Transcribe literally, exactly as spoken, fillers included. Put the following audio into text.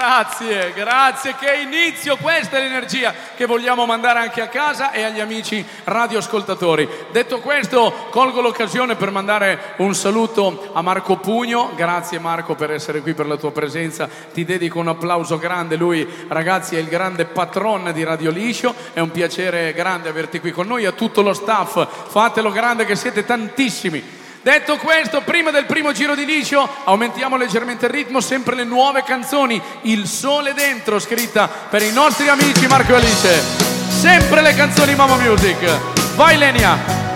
Grazie, grazie, che inizio, questa è l'energia che vogliamo mandare anche a casa e agli amici radioascoltatori. Detto questo, colgo l'occasione per mandare un saluto a Marco Pugno. Grazie Marco per essere qui, per la tua presenza, ti dedico un applauso grande. Lui, ragazzi, è il grande patron di Radio Liscio, è un piacere grande averti qui con noi, a tutto lo staff, fatelo grande che siete tantissimi. Detto questo, prima del primo giro di liscio, aumentiamo leggermente il ritmo, sempre le nuove canzoni, Il sole dentro, scritta per i nostri amici Marco e Alice. Sempre le canzoni Mama Music. Vai Lenia!